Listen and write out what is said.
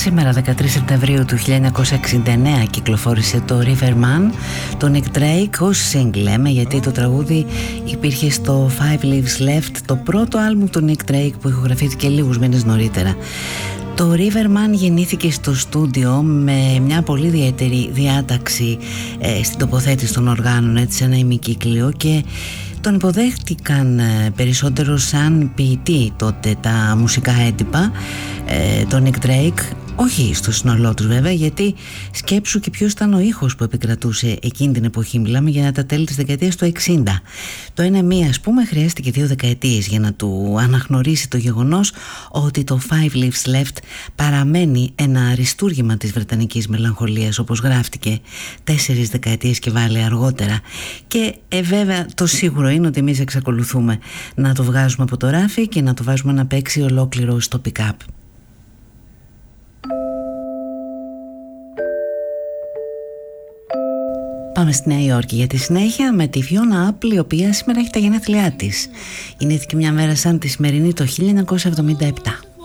Σήμερα 13 Σεπτεμβρίου του 1969 κυκλοφόρησε το Riverman, το Nick Drake ως single, λέμε, γιατί το τραγούδι υπήρχε στο Five Leaves Left, το πρώτο άλμπουμ του Nick Drake που ηχογραφήθηκε λίγους μήνες νωρίτερα. Το Riverman γεννήθηκε στο στούντιο με μια πολύ ιδιαίτερη διάταξη στην τοποθέτηση των οργάνων, έτσι, σε ένα ημικύκλιο, και τον υποδέχτηκαν περισσότερο σαν ποιητή τότε τα μουσικά έντυπα, τον Nick Drake, όχι στο σύνολό τους βέβαια, γιατί σκέψου και ποιος ήταν ο ήχος που επικρατούσε εκείνη την εποχή. Μιλάμε για τα τέλη της δεκαετίας του 60. Το NME, ας πούμε, χρειάστηκε 2 δεκαετίες για να του αναγνωρίσει το γεγονός ότι το Five Leaves Left παραμένει ένα αριστούργημα της βρετανικής μελαγχολίας, όπως γράφτηκε 4 δεκαετίες και βάλε αργότερα. Και βέβαια το σίγουρο είναι ότι εμείς εξακολουθούμε να το βγάζουμε από το ράφι και να το βάζουμε να παίξει ολόκληρο στο pick-up. Πάμε στη Νέα Υόρκη για τη συνέχεια με τη Fiona Apple, η οποία σήμερα έχει τα γενέθλιά της. Γεννήθηκε μια μέρα σαν τη σημερινή το 1977.